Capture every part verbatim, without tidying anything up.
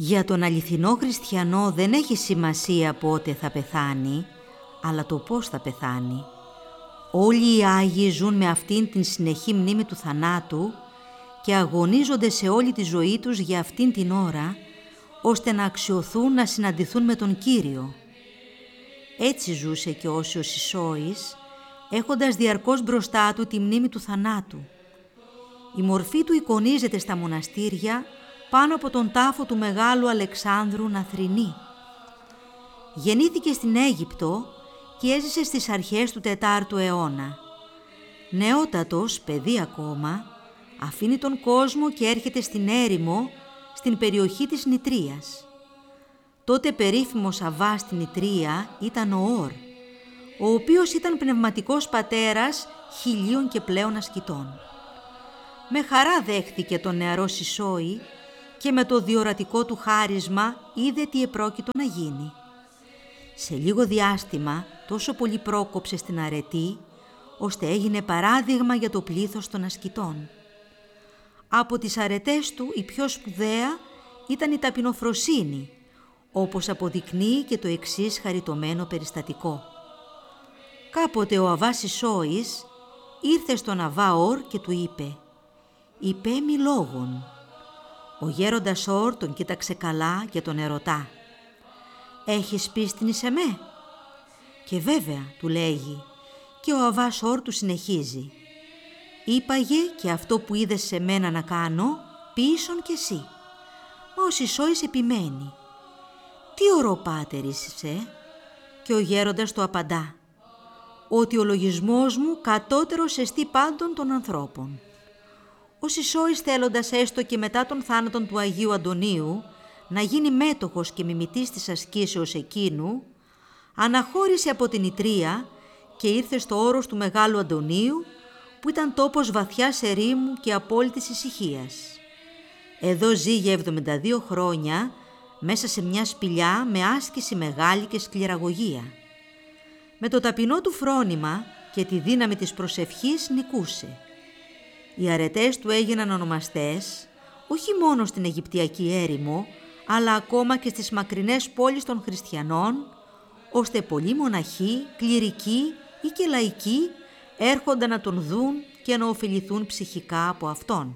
Για τον αληθινό χριστιανό δεν έχει σημασία πότε θα πεθάνει, αλλά το πώς θα πεθάνει. Όλοι οι Άγιοι ζουν με αυτήν την συνεχή μνήμη του θανάτου και αγωνίζονται σε όλη τη ζωή τους για αυτήν την ώρα, ώστε να αξιωθούν να συναντηθούν με τον Κύριο. Έτσι ζούσε και ο Όσιος Ισόης, έχοντας διαρκώς μπροστά του τη μνήμη του θανάτου. Η μορφή του εικονίζεται στα μοναστήρια πάνω από τον τάφο του Μεγάλου Αλεξάνδρου να θρηνεί. Γεννήθηκε στην Αίγυπτο και έζησε στις αρχές του τετάρτου αιώνα. Νεότατος, παιδί ακόμα, αφήνει τον κόσμο και έρχεται στην έρημο, στην περιοχή της Νητρίας. Τότε περίφημος Αββάς στην Νητρία ήταν ο Ορ, ο οποίος ήταν πνευματικός πατέρας χιλίων και πλέον ασκητών. Με χαρά δέχτηκε τον νεαρό Σισόη και με το διορατικό του χάρισμα είδε τι επρόκειτο να γίνει. Σε λίγο διάστημα τόσο πολύ πρόκοψε στην αρετή, ώστε έγινε παράδειγμα για το πλήθος των ασκητών. Από τις αρετές του η πιο σπουδαία ήταν η ταπεινοφροσύνη, όπως αποδεικνύει και το εξής χαριτωμένο περιστατικό. Κάποτε ο Αββάς Ισόης ήρθε στον Αββά Ορ και του είπε «Υπέ μη λόγων». Ο γέροντας Ορ τον κοίταξε καλά και τον ερωτά «Έχεις πίστην σε με?» «Και βέβαια», του λέγει, και ο Αββάς Ορ του συνεχίζει «Είπαγε και αυτό που είδες σε μένα να κάνω, πείσον κι εσύ». Μα ο Σισόης επιμένει «Τι οροπάτερης είσαι?» Και ο γέροντας του απαντά «Ότι ο λογισμός μου κατώτερος εστί πάντων των ανθρώπων». Ο Σισόης, θέλοντας έστω και μετά τον θάνατον του Αγίου Αντωνίου να γίνει μέτοχος και μιμητής της ασκήσεως εκείνου, αναχώρησε από την Νητρία και ήρθε στο όρος του Μεγάλου Αντωνίου, που ήταν τόπος βαθιάς ερήμου και απόλυτης ησυχίας. Εδώ ζει για εβδομήντα δύο χρόνια μέσα σε μια σπηλιά με άσκηση μεγάλη και σκληραγωγία. Με το ταπεινό του φρόνημα και τη δύναμη της προσευχής νικούσε. Οι αρετές του έγιναν ονομαστές όχι μόνο στην Αιγυπτιακή έρημο, αλλά ακόμα και στις μακρινές πόλεις των χριστιανών, ώστε πολλοί μοναχοί, κληρικοί ή και λαϊκοί έρχονταν να τον δουν και να ωφεληθούν ψυχικά από αυτόν.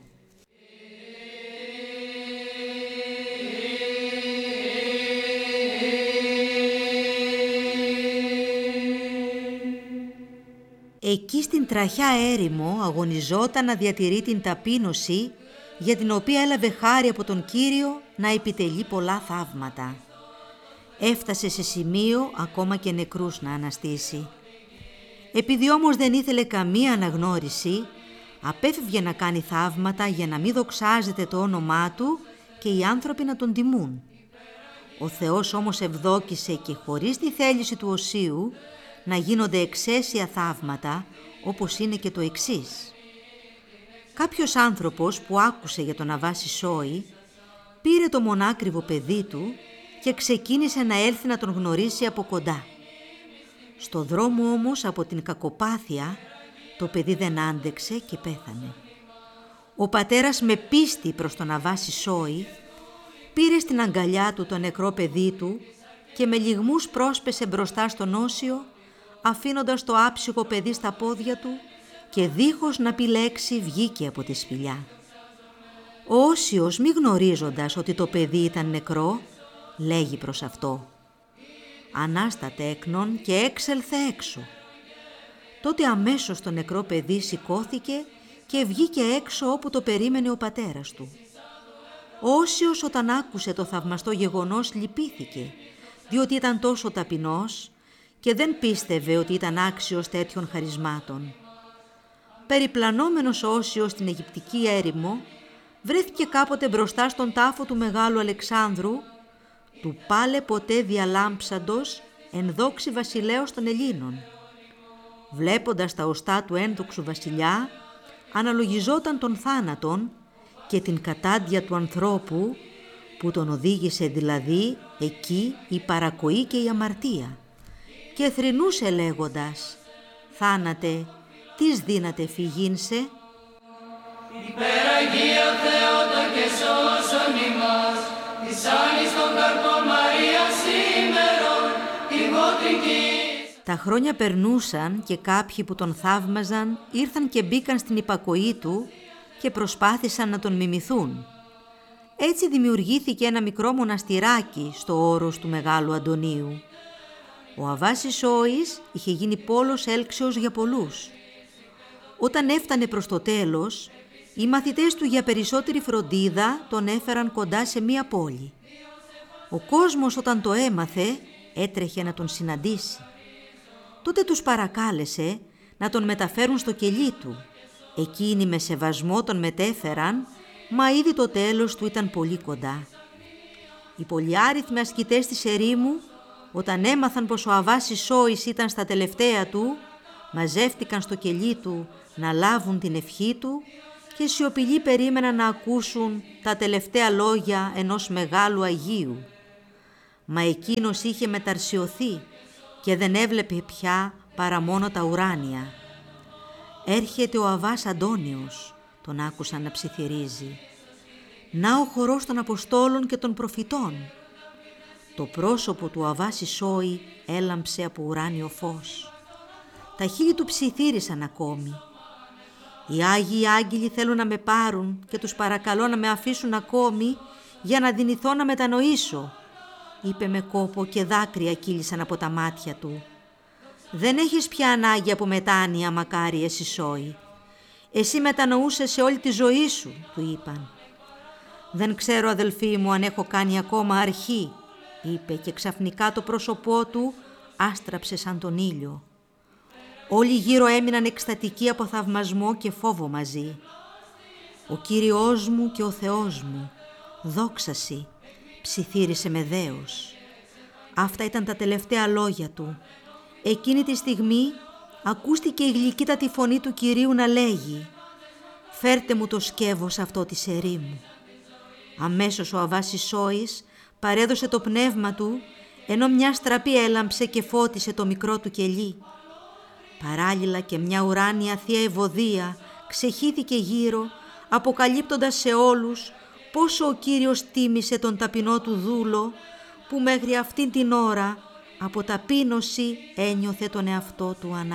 Εκεί στην τραχιά έρημο αγωνιζόταν να διατηρεί την ταπείνωση, για την οποία έλαβε χάρη από τον Κύριο να επιτελεί πολλά θαύματα. Έφτασε σε σημείο ακόμα και νεκρούς να αναστήσει. Επειδή όμως δεν ήθελε καμία αναγνώριση, απέφευγε να κάνει θαύματα για να μην δοξάζεται το όνομά του και οι άνθρωποι να τον τιμούν. Ο Θεός όμως ευδόκησε και χωρίς τη θέληση του οσίου να γίνονται εξαίσια θαύματα, όπως είναι και το εξής. Κάποιος άνθρωπος που άκουσε για τον Αββά Σισόη πήρε το μονάκριβο παιδί του και ξεκίνησε να έλθει να τον γνωρίσει από κοντά. Στο δρόμο όμως από την κακοπάθεια το παιδί δεν άντεξε και πέθανε. Ο πατέρας με πίστη προς τον Αββά Σισόη πήρε στην αγκαλιά του το νεκρό παιδί του και με λυγμούς πρόσπεσε μπροστά στον Όσιο, αφήνοντας το άψυχο παιδί στα πόδια του και δίχως να πει λέξη βγήκε από τη σπηλιά. Ο Όσιος, μη γνωρίζοντας ότι το παιδί ήταν νεκρό, λέγει προς αυτό «Ανάστα τέκνον και έξελθε έξω». Τότε αμέσως το νεκρό παιδί σηκώθηκε και βγήκε έξω όπου το περίμενε ο πατέρας του. Ο Όσιος, όταν άκουσε το θαυμαστό γεγονός, λυπήθηκε, διότι ήταν τόσο ταπεινός και δεν πίστευε ότι ήταν άξιος τέτοιων χαρισμάτων. Περιπλανόμενος ο Όσιος στην Αιγυπτική έρημο, βρέθηκε κάποτε μπροστά στον τάφο του Μεγάλου Αλεξάνδρου, του πάλε ποτέ διαλάμψαντος εν δόξη βασιλέως των Ελλήνων. Βλέποντας τα οστά του ένδοξου βασιλιά, αναλογιζόταν τον θάνατον και την κατάντια του ανθρώπου, που τον οδήγησε δηλαδή εκεί η παρακοή και η αμαρτία, και θρηνούσε λέγοντας «Θάνατε, τις δύνατε φυγήνσε». Υπεραγία Θεότα και σώσον ημάς, της Τα χρόνια περνούσαν και κάποιοι που τον θαύμαζαν ήρθαν και μπήκαν στην υπακοή του και προσπάθησαν να τον μιμηθούν. Έτσι δημιουργήθηκε ένα μικρό μοναστηράκι στο όρος του Μεγάλου Αντωνίου. Ο Αββάς Ισόης είχε γίνει πόλος έλξεως για πολλούς. Όταν έφτανε προς το τέλος, οι μαθητές του για περισσότερη φροντίδα τον έφεραν κοντά σε μία πόλη. Ο κόσμος όταν το έμαθε έτρεχε να τον συναντήσει. Τότε τους παρακάλεσε να τον μεταφέρουν στο κελί του. Εκείνοι με σεβασμό τον μετέφεραν, μα ήδη το τέλος του ήταν πολύ κοντά. Οι πολυάριθμοι ασκητές της ερήμου, όταν έμαθαν πως ο Αββάς Ισόης ήταν στα τελευταία του, μαζεύτηκαν στο κελί του να λάβουν την ευχή του και σιωπηλοί περίμεναν να ακούσουν τα τελευταία λόγια ενός μεγάλου Αγίου. Μα εκείνος είχε μεταρσιωθεί και δεν έβλεπε πια παρά μόνο τα ουράνια. «Έρχεται ο Αββάς Αντώνιος», τον άκουσαν να ψιθυρίζει. «Να ο χορός των Αποστόλων και των προφητών». Το πρόσωπο του Αββάς Ισόη έλαμψε από ουράνιο φως. Τα χείλη του ψιθύρισαν ακόμη. «Οι Άγιοι Άγγελοι θέλουν να με πάρουν και τους παρακαλώ να με αφήσουν ακόμη για να δυνηθώ να μετανοήσω», είπε με κόπο και δάκρυα κύλησαν από τα μάτια του. «Δεν έχεις πια ανάγκη από μετάνοια, μακάριες Ισόη. Εσύ μετανοούσες σε όλη τη ζωή σου», του είπαν. «Δεν ξέρω, αδελφοί μου, αν έχω κάνει ακόμα αρχή», είπε και ξαφνικά το πρόσωπό του άστραψε σαν τον ήλιο. Όλοι γύρω έμειναν εκστατικοί από θαυμασμό και φόβο μαζί. «Ο Κύριος μου και ο Θεός μου, δόξασι», ψιθύρισε με δέος. Αυτά ήταν τα τελευταία λόγια του. Εκείνη τη στιγμή ακούστηκε η γλυκύτατη φωνή του Κυρίου να λέγει «Φέρτε μου το σκεύος αυτό της ερήμου». Αμέσως ο Αββάς Ισόης παρέδωσε το πνεύμα του, ενώ μια στραπή έλαμψε και φώτισε το μικρό του κελί. Παράλληλα και μια ουράνια θεία ευωδία ξεχύθηκε γύρω, αποκαλύπτοντας σε όλους πόσο ο Κύριος τίμησε τον ταπεινό του δούλο, που μέχρι αυτήν την ώρα από ταπείνωση ένιωθε τον εαυτό του ανά.